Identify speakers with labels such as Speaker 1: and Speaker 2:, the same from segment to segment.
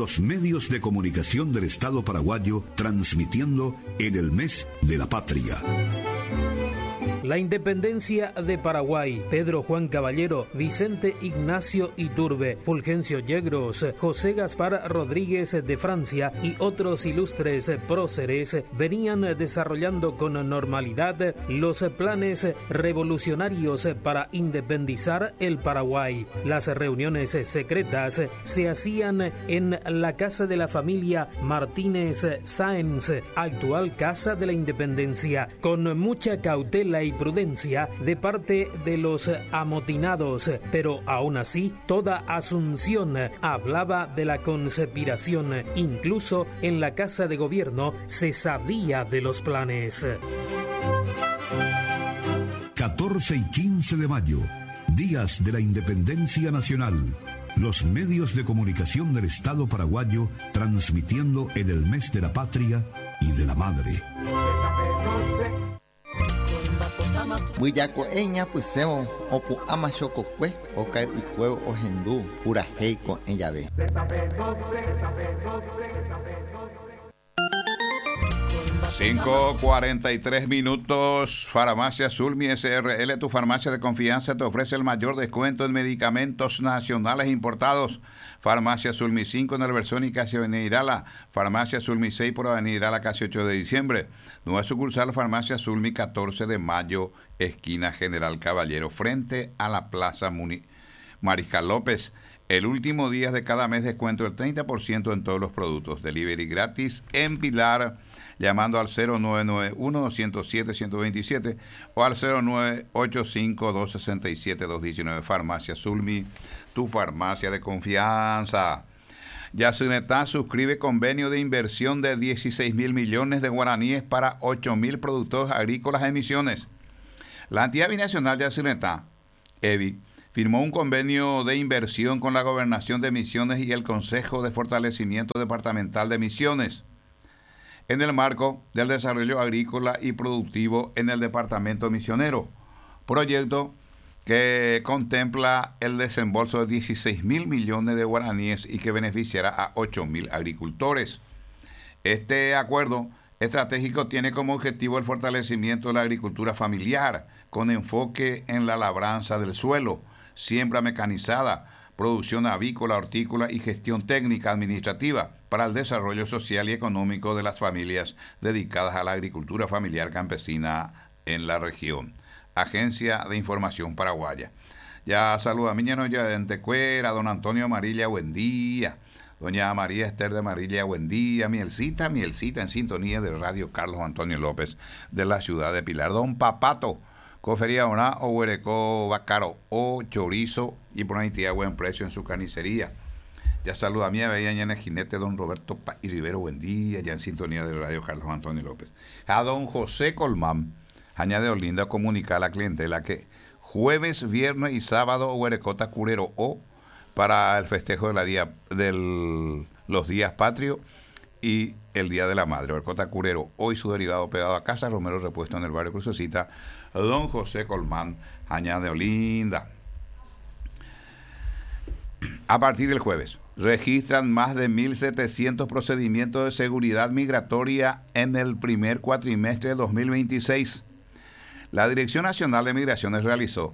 Speaker 1: los medios de comunicación del Estado paraguayo transmitiendo en el mes de la patria.
Speaker 2: La independencia de Paraguay. Pedro Juan Caballero, Vicente Ignacio Iturbe, Fulgencio Yegros, José Gaspar Rodríguez de Francia y otros ilustres próceres venían desarrollando con normalidad los planes revolucionarios para independizar el Paraguay. Las reuniones secretas se hacían en la casa de la familia Martínez Sáenz, actual Casa de la Independencia, con mucha cautela y prudencia de parte de los amotinados, pero aún así toda Asunción hablaba de la conspiración. Incluso en la Casa de Gobierno se sabía de los planes.
Speaker 1: 14 y 15 de mayo, días de la Independencia Nacional. Los medios de comunicación del Estado paraguayo transmitiendo en el mes de la patria y de la madre.
Speaker 3: Buillaco eña pusemos opu ama chococue o cae ucuevo o hendú pura heico en llave.
Speaker 4: 5:43. Farmacia Sulmi SRL, tu farmacia de confianza, te ofrece el mayor descuento en medicamentos nacionales importados. Farmacia Sulmi 5 en Alberzón casi Avenida Irala. Farmacia Sulmi 6 por Avenida Irala casi 8 de diciembre. Nueva sucursal Farmacia Sulmi 14 de mayo, esquina General Caballero, frente a la Plaza Mariscal López. El último día de cada mes descuento del 30% en todos los productos. Delivery gratis en Pilar, llamando al 0991-207-127 o al 0985-267-219. Farmacia Sulmi, tu farmacia de confianza. Yacyretá suscribe convenio de inversión de 16.000 millones de guaraníes para 8.000 productores agrícolas en Misiones. La entidad binacional de Yacyretá, EBI, firmó un convenio de inversión con la Gobernación de Misiones y el Consejo de Fortalecimiento Departamental de Misiones en el marco del desarrollo agrícola y productivo en el departamento misionero, proyecto que contempla el desembolso de 16.000 millones de guaraníes y que beneficiará a 8.000 agricultores. Este acuerdo estratégico tiene como objetivo el fortalecimiento de la agricultura familiar, con enfoque en la labranza del suelo, siembra mecanizada, producción avícola, hortícola y gestión técnica administrativa para el desarrollo social y económico de las familias dedicadas a la agricultura familiar campesina en la región. Agencia de Información Paraguaya. Ya saluda a mi ñano ya de Antecuera, don Antonio Amarilla, buen día. Doña María Esther de Amarilla, buen día. Mielcita en sintonía de Radio Carlos Antonio López de la ciudad de Pilar. Don Papato, cofería una o huereco bacaro o chorizo y por ahí tiene buen precio en su carnicería. Ya saluda a mi veía en el jinete don Roberto y Rivero, buen día, ya en sintonía de Radio Carlos Antonio López. A don José Colmán, añade Olinda, comunica a la clientela que jueves, viernes y sábado huerecota curero o para el festejo de los días patrios y el Día de la Madre. Huerecota curero hoy su derivado pegado a casa, Romero repuesto en el barrio Crucecita, don José Colmán, añade Olinda. A partir del jueves, registran más de 1.700 procedimientos de seguridad migratoria en el primer cuatrimestre de 2026. La Dirección Nacional de Migraciones realizó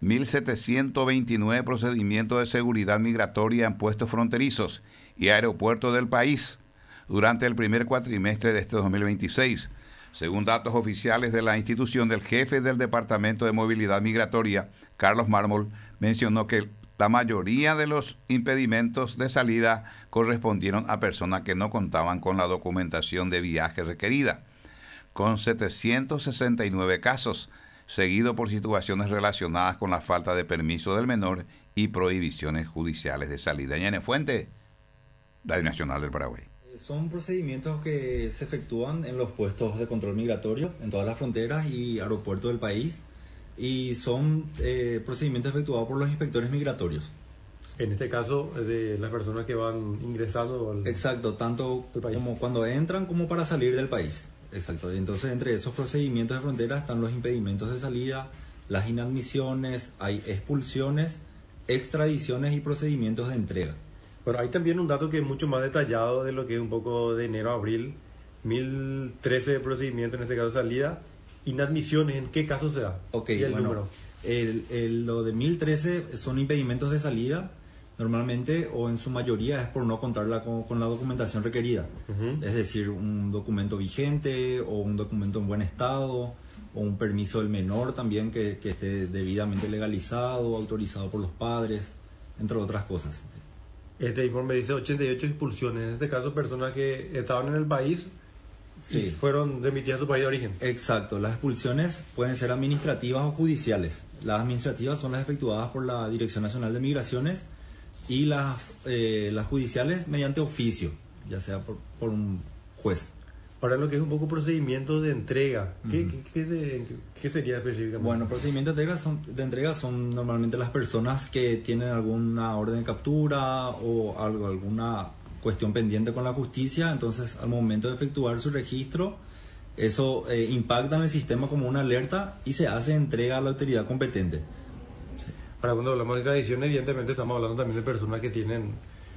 Speaker 4: 1.729 procedimientos de seguridad migratoria en puestos fronterizos y aeropuertos del país durante el primer cuatrimestre de este 2026. Según datos oficiales de la institución, del jefe del Departamento de Movilidad Migratoria, Carlos Mármol, mencionó que la mayoría de los impedimentos de salida correspondieron a personas que no contaban con la documentación de viaje requerida, con 769 casos, seguido por situaciones relacionadas con la falta de permiso del menor y prohibiciones judiciales de salida. Ñane Fuente, Radio Nacional del Paraguay.
Speaker 5: Son procedimientos que se efectúan en los puestos de control migratorio en todas las fronteras y aeropuertos del país, y son procedimientos efectuados por los inspectores migratorios.
Speaker 6: En este caso, de las personas que van ingresando al...
Speaker 5: Exacto, tanto como cuando entran como para salir del país. Exacto, entonces entre esos procedimientos de frontera están los impedimentos de salida, las inadmisiones, hay expulsiones, extradiciones y procedimientos de entrega.
Speaker 6: Bueno, hay también un dato que es mucho más detallado de lo que es un poco de enero a abril. 1013 procedimientos, en este caso salida. Inadmisiones, ¿en qué caso se da?
Speaker 5: Ok,
Speaker 6: y el
Speaker 5: bueno,
Speaker 6: número.
Speaker 5: Lo de 1013 son impedimentos de salida, normalmente o en su mayoría es por no contarla con la documentación requerida. Es decir, un documento vigente o un documento en buen estado o un permiso del menor también que esté debidamente legalizado, autorizado por los padres, entre otras cosas.
Speaker 6: Este informe dice 88 expulsiones, en este caso personas que estaban en el país y
Speaker 5: Sí.
Speaker 6: fueron remitidas a su país de origen.
Speaker 5: Exacto, las expulsiones pueden ser administrativas o judiciales. Las administrativas son las efectuadas por la Dirección Nacional de Migraciones y las judiciales mediante oficio, ya sea por un juez.
Speaker 6: Ahora lo que es un poco procedimiento de entrega, ¿qué sería específicamente?
Speaker 5: Bueno, procedimientos de entrega son normalmente las personas que tienen alguna orden de captura o alguna cuestión pendiente con la justicia, entonces al momento de efectuar su registro, eso impacta en el sistema como una alerta y se hace entrega a la autoridad competente.
Speaker 6: Ahora cuando hablamos de tradición, evidentemente estamos hablando también de personas que tienen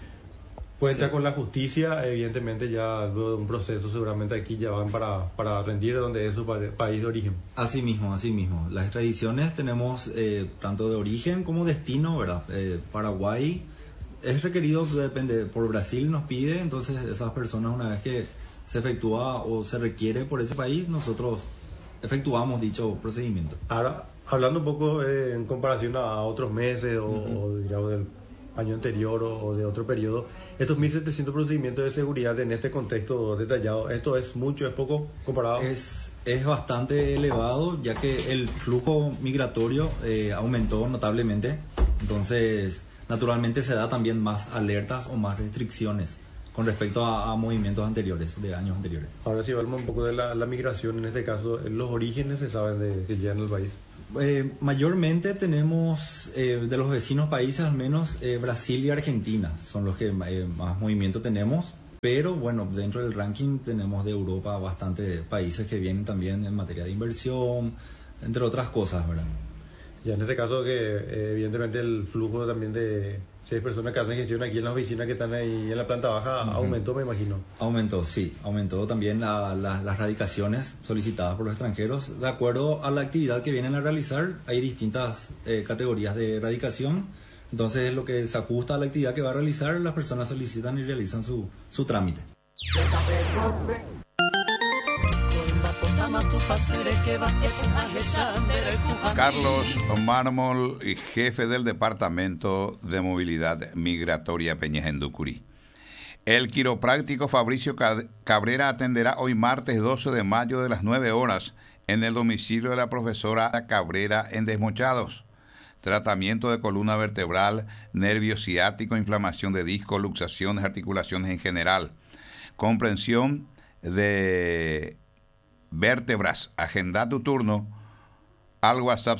Speaker 6: cuenta con la justicia, evidentemente ya luego de un proceso seguramente aquí ya van para rendir donde es su país de origen.
Speaker 5: Así mismo. Las extradiciones tenemos tanto de origen como destino, ¿verdad? Paraguay es requerido, depende, por Brasil nos pide, entonces esas personas una vez que se efectúa o se requiere por ese país, nosotros efectuamos dicho procedimiento.
Speaker 6: Ahora, hablando un poco en comparación a otros meses o digamos del año anterior o de otro periodo, estos 1.700 procedimientos de seguridad en este contexto detallado, ¿esto es mucho, es poco comparado?
Speaker 5: Es bastante elevado, ya que el flujo migratorio aumentó notablemente, entonces naturalmente se da también más alertas o más restricciones con respecto a movimientos anteriores, de años anteriores.
Speaker 6: Ahora si hablamos un poco de la migración, en este caso, los orígenes se saben de que llegan al país.
Speaker 5: Mayormente tenemos de los vecinos países, al menos Brasil y Argentina son los que más movimiento tenemos, pero bueno, dentro del ranking tenemos de Europa bastantes países que vienen también en materia de inversión, entre otras cosas, ¿verdad?
Speaker 6: Ya en este caso que evidentemente el flujo también de 6 personas que hacen gestión aquí en la oficina que están ahí en la planta baja aumentó, me imagino.
Speaker 5: Aumentó también las radicaciones solicitadas por los extranjeros. De acuerdo a la actividad que vienen a realizar, hay distintas categorías de radicación. Entonces, lo que se ajusta a la actividad que va a realizar, las personas solicitan y realizan su trámite.
Speaker 4: Carlos Mármol, jefe del Departamento de Movilidad Migratoria Peñas en Ducurí. El quiropráctico Fabricio Cabrera atenderá hoy martes 12 de mayo de las 9 horas en el domicilio de la profesora Cabrera en Desmochados. Tratamiento de columna vertebral, nervio ciático, inflamación de disco, luxaciones, articulaciones en general. Comprensión de vértebras. Agenda tu turno al WhatsApp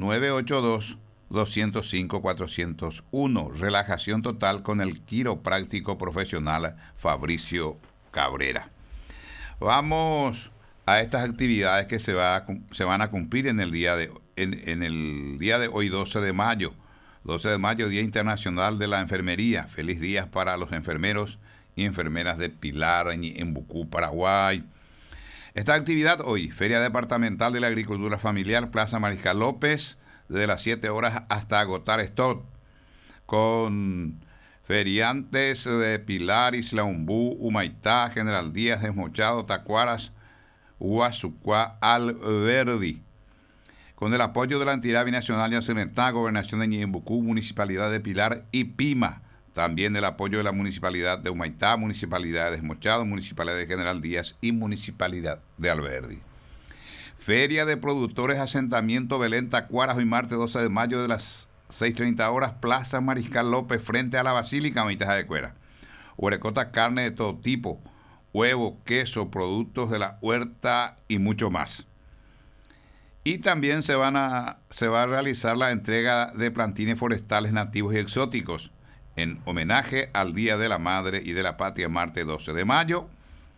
Speaker 4: 0982-205-401. Relajación total con el quiropráctico profesional Fabricio Cabrera. Vamos a estas actividades que se van a cumplir en el día de hoy, 12 de mayo. 12 de mayo, Día Internacional de la Enfermería. Feliz día para los enfermeros y enfermeras de Pilar, en Bucú, Paraguay. Esta actividad hoy, Feria Departamental de la Agricultura Familiar, Plaza Mariscal López, desde las 7 horas hasta agotar stock, con feriantes de Pilar, Isla Umbú, Humaitá, General Díaz, Desmochado, Tacuaras, Huasucuá, Alberdi. Con el apoyo de la entidad binacional de Yacyretá, Gobernación de Ñembucú, Municipalidad de Pilar y Pima. También el apoyo de la Municipalidad de Humaitá, Municipalidad de Desmochado, Municipalidad de General Díaz y Municipalidad de Alberdi. Feria de Productores Asentamiento Belén Tacuaras, hoy martes 12 de mayo de las 6:30 horas, Plaza Mariscal López, frente a la Basílica Maitaja de Cuera. Huerecota, carne de todo tipo, huevo, queso, productos de la huerta y mucho más. Y también se va a realizar la entrega de plantines forestales nativos y exóticos en homenaje al Día de la Madre y de la Patria, martes 12 de mayo,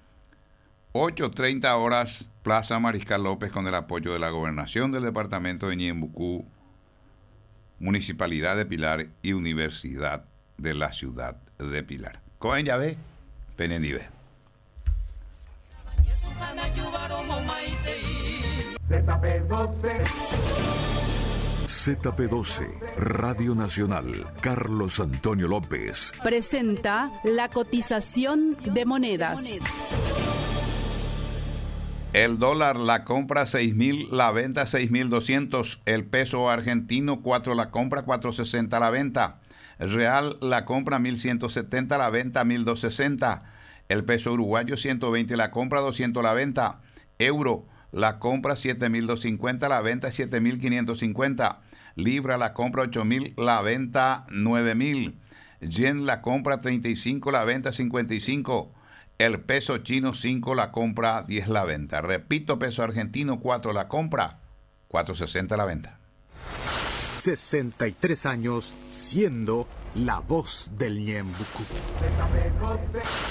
Speaker 4: 8:30 horas, Plaza Mariscal López, con el apoyo de la Gobernación del Departamento de Ñembucú, Municipalidad de Pilar y Universidad de la Ciudad de Pilar. Cohen Yahvé, Penendive.
Speaker 1: ZP12, Radio Nacional, Carlos Antonio López.
Speaker 7: Presenta la cotización de monedas.
Speaker 4: El dólar, la compra 6.000, la venta 6.200. El peso argentino 4 la compra, 4.60 la venta. El real, la compra 1.170, la venta 1.260. El peso uruguayo 120 la compra, 200 la venta. Euro, la compra 7.250, la venta 7.550. Libra, la compra 8.000, la venta 9.000. Yen, la compra 35, la venta 55. El peso chino 5 la compra, 10 la venta. Repito, peso argentino 4 la compra, 4.60 la venta.
Speaker 8: 63 años siendo la voz del Ñembucú.